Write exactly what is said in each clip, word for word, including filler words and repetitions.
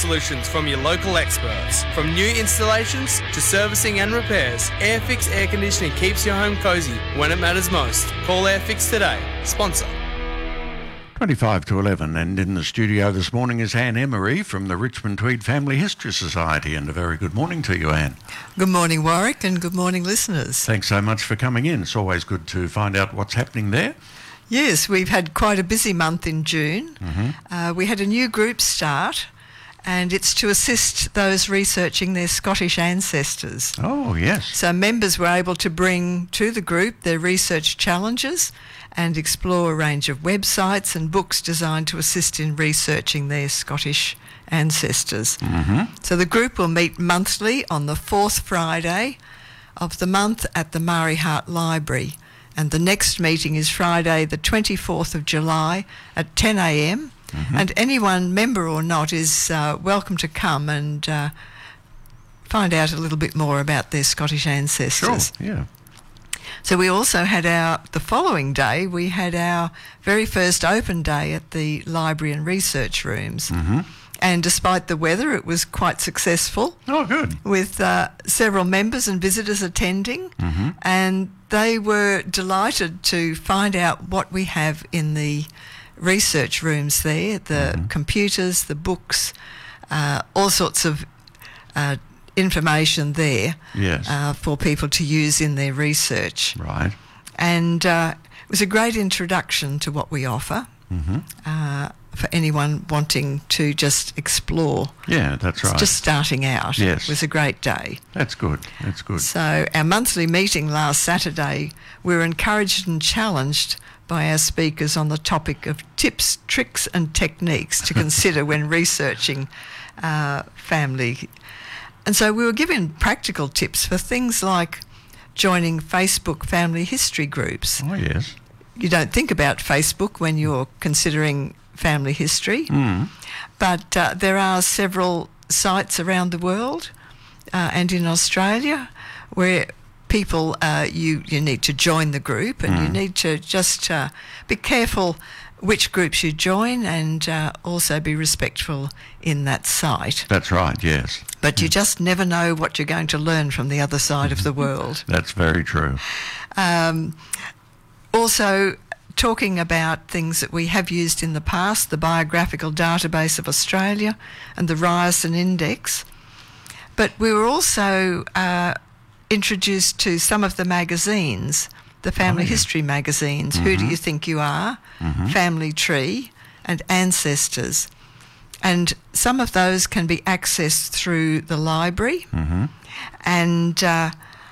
solutions from your local experts. From new installations to servicing and repairs, Airfix Air Conditioning keeps your home cosy when it matters most. Call Airfix today. Sponsor. twenty-five to eleven, and in the studio this morning is Anne Emery from the Richmond Tweed Family History Society, and a very good morning to you, Anne. Good morning, Warwick, and good morning, listeners. Thanks so much for coming in. It's always good to find out what's happening there. Yes, we've had quite a busy month in June. Mm-hmm. Uh, we had a new group start, and it's to assist those researching their Scottish ancestors. Oh, yes. So members were able to bring to the group their research challenges and explore a range of websites and books designed to assist in researching their Scottish ancestors. Mm-hmm. So the group will meet monthly on the fourth Friday of the month at the Murray Hart Library, and the next meeting is Friday the twenty-fourth of July at ten a m, mm-hmm. and anyone, member or not, is uh, welcome to come and uh, find out a little bit more about their Scottish ancestors. Sure, yeah. So we also had our, the following day, we had our very first open day at the library and research rooms. Mm-hmm. And despite the weather, it was quite successful. Oh, good. With uh, several members and visitors attending. Mm-hmm. And they were delighted to find out what we have in the research rooms there, the Mm-hmm. computers, the books, uh, all sorts of uh, information there Yes. uh, for people to use in their research. Right. And uh, it was a great introduction to what we offer Mm-hmm. uh, for anyone wanting to just explore. Yeah, that's right. Just starting out. Yes. It was a great day. That's good. That's good. So our monthly meeting last Saturday, we were encouraged and challenged by our speakers on the topic of tips, tricks and techniques to consider when researching uh, family. And so we were given practical tips for things like joining Facebook family history groups. Oh, yes. You don't think about Facebook when you're considering family history, Mm. but uh, there are several sites around the world uh, and in Australia where people, uh, you, you need to join the group, and Mm. you need to just uh, be careful which groups you join, and uh, also be respectful in that site. That's right, yes. But you just never know what you're going to learn from the other side of the world. That's very true. Um, also, talking about things that we have used in the past, the Biographical Database of Australia and the Ryerson Index. But we were also uh, introduced to some of the magazines, the family Oh, yeah. history magazines, Who Do You Think You Are, Mm-hmm. Family Tree and Ancestors. And some of those can be accessed through the library, Mm-hmm. and uh,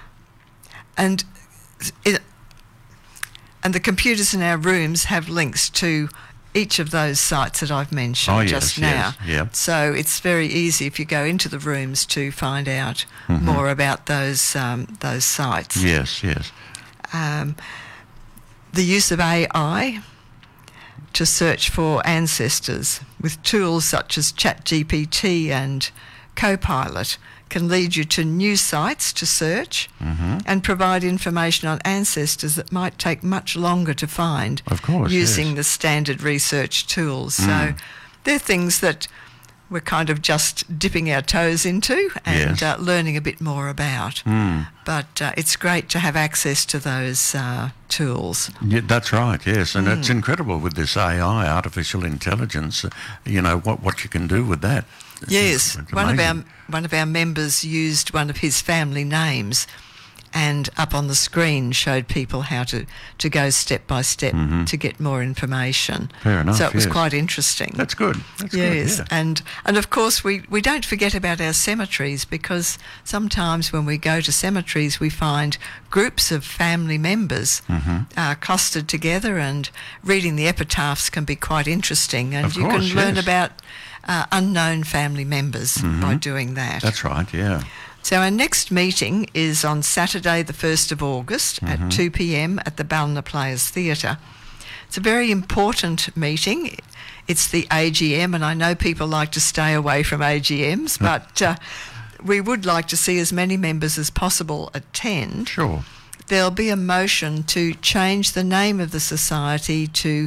and it, and the computers in our rooms have links to each of those sites that I've mentioned Oh, yes, just now. yes, yeah. So it's very easy if you go into the rooms to find out Mhm. more about those um, those sites. Yes, yes. Um, the use of A I to search for ancestors with tools such as ChatGPT and Copilot can lead you to new sites to search Mm-hmm. and provide information on ancestors that might take much longer to find Of course, using yes. the standard research tools. Mm. So they're things that we're kind of just dipping our toes into and Yes. uh, learning a bit more about. Mm. But uh, it's great to have access to those uh, tools. Yeah, that's right, yes. And it's Mm. incredible with this A I, artificial intelligence, uh, you know, what, what you can do with that. It's- Yes, it's one of our amazing. one of our members used one of his family names, and up on the screen showed people how to, to go step by step Mhm. to get more information. Fair enough, So it was yes. quite interesting. That's good. That's yes, good, yeah. and and of course we, we don't forget about our cemeteries, because sometimes when we go to cemeteries we find groups of family members Mhm. uh, clustered together, and reading the epitaphs can be quite interesting, and Of you course, can learn yes. about uh, unknown family members by doing that. That's right, yeah. So our next meeting is on Saturday the first of August Mm-hmm. at two p m at the Ballina Players Theatre. It's a very important meeting. It's the A G M, and I know people like to stay away from A G Ms, but uh, we would like to see as many members as possible attend. Sure. There'll be a motion to change the name of the society to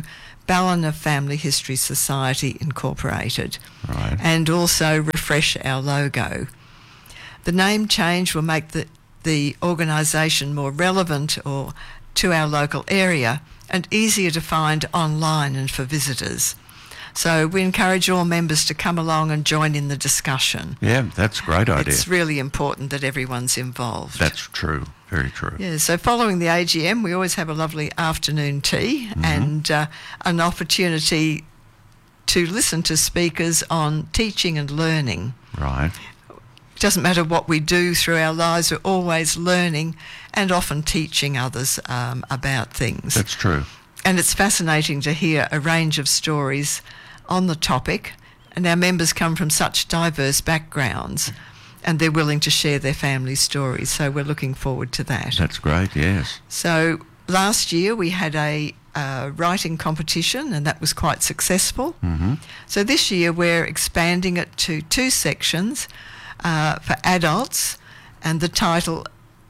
Ballina Family History Society Incorporated. Right. And also refresh our logo. The name change will make the, the organisation more relevant or to our local area and easier to find online and for visitors. So we encourage all members to come along and join in the discussion. Yeah, that's a great idea. It's really important that everyone's involved. That's true. Very true. Yeah, so following the A G M, we always have a lovely afternoon tea mm-hmm. and uh, an opportunity to listen to speakers on teaching and learning. Right. It doesn't matter what we do through our lives, we're always learning and often teaching others um, about things. That's true. And it's fascinating to hear a range of stories on the topic, and our members come from such diverse backgrounds and they're willing to share their family stories, so we're looking forward to that. That's great, yes. So last year we had a uh, writing competition and that was quite successful. Mm-hmm. So this year we're expanding it to two sections uh, for adults, and the title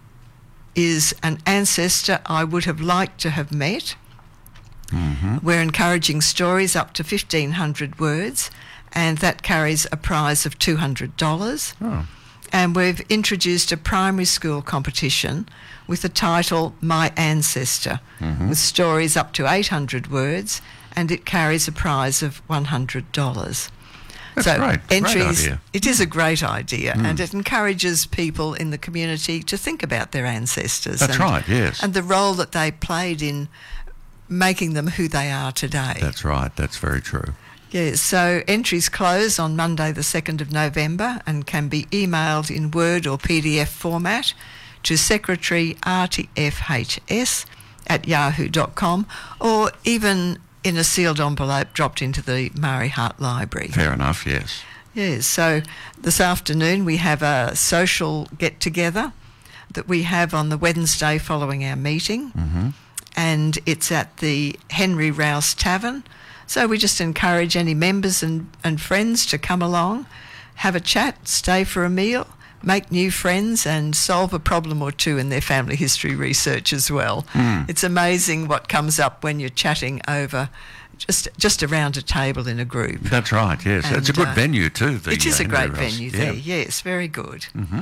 is An Ancestor I Would Have Liked to Have Met. Mm-hmm. We're encouraging stories up to fifteen hundred words, and that carries a prize of two hundred dollars. Oh. And we've introduced a primary school competition with the title My Ancestor, mm-hmm. with stories up to eight hundred words, and it carries a prize of one hundred dollars. That's so great. entries, Great idea. It is a great idea, Mm. and it encourages people in the community to think about their ancestors. That's and, right, yes. And the role that they played in making them who they are today. That's right. That's very true. Yes, so entries close on Monday the second of November and can be emailed in Word or P D F format to secretary r t f h s at yahoo dot com, or even in a sealed envelope dropped into the Maori Hart Library. Fair enough, yes. Yes, so this afternoon we have a social get-together that we have on the Wednesday following our meeting, Mm-hmm. and it's at the Henry Rouse Tavern. So we just encourage any members and, and friends to come along, have a chat, stay for a meal, make new friends and solve a problem or two in their family history research as well. Mm. It's amazing what comes up when you're chatting over just just around a table in a group. That's right, yes. And, it's a good uh, venue too. The, It is uh, a great Henry Rouse. venue Yeah. there, yes, very good. Mm-hmm.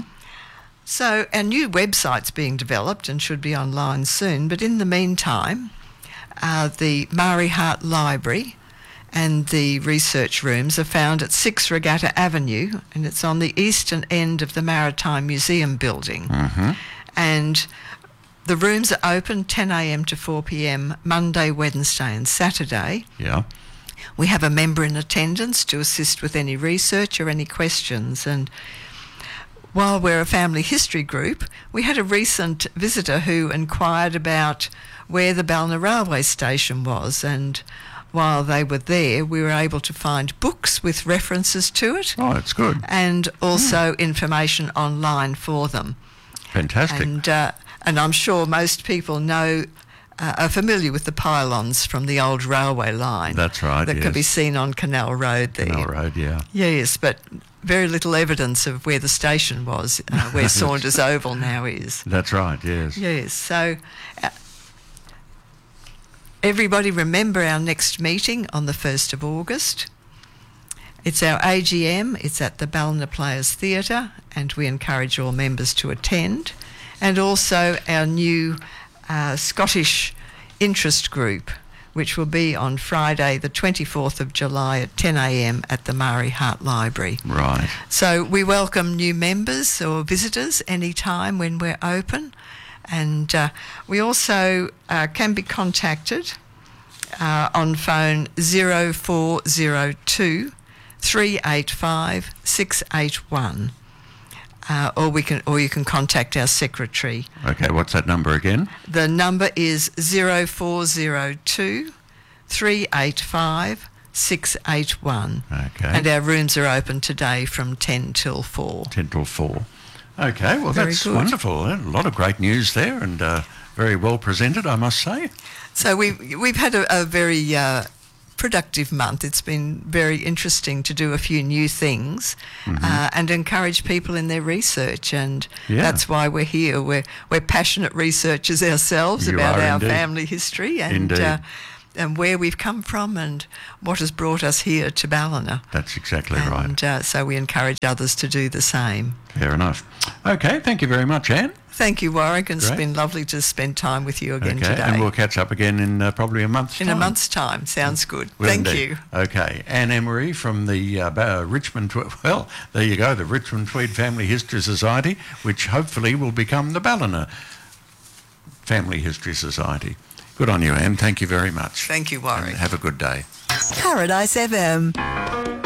So our new website's being developed and should be online soon, but in the meantime, uh, the Maori Hart Library and the research rooms are found at six Regatta Avenue, and it's on the eastern end of the Maritime Museum building. Mm-hmm. And the rooms are open ten a m to four p m Monday, Wednesday and Saturday. Yeah. We have a member in attendance to assist with any research or any questions. And while we're a family history group, we had a recent visitor who inquired about where the Ballina Railway Station was, and while they were there, we were able to find books with references to it, Oh, that's good. and also information online for them. Fantastic. And uh, and I'm sure most people know, uh, are familiar with the pylons from the old railway line. That's right, That yes. can be seen on Canal Road there. Canal Road, yeah. Yes, but very little evidence of where the station was, uh, where Saunders Oval now is. That's right, yes. Yes, so uh, everybody remember our next meeting on the first of August. It's our A G M, it's at the Ballina Players Theatre, and we encourage all members to attend. And also our new uh, Scottish interest group, which will be on Friday the twenty-fourth of July at ten a m at the Maori Hart Library. Right. So we welcome new members or visitors anytime when we're open. And uh, we also uh, can be contacted uh, on phone zero four zero two, three eight five, six eight one. Uh, or we can, or you can contact our secretary. Okay, what's that number again? The number is zero four zero two, three eight five, six eight one. Okay. And our rooms are open today from ten till four. ten till four. Okay, well, Very that's good. wonderful. A lot of great news there, and uh, very well presented, I must say. So we've, we've had a, a very uh, productive month. It's been very interesting to do a few new things Mm-hmm. uh, and encourage people in their research, and Yeah. that's why we're here. We're, we're passionate researchers ourselves You about are our indeed. family history, and Indeed. uh, and where we've come from and what has brought us here to Ballina. That's exactly and, right. And uh, so we encourage others to do the same. Fair enough. Okay, thank you very much, Anne. Thank you, Warwick, and it's Great. been lovely to spend time with you again Okay, today. and we'll catch up again in uh, probably a month's in time. a month's time. Sounds good. Will Thank indeed. you. Okay, Anne Emery from the uh, Ba- Richmond, Twe- well, there you go, the Richmond Tweed Family History Society, which hopefully will become the Ballina Family History Society. Good on you, Anne. Thank you very much. Thank you, Warwick. And have a good day. Paradise F M.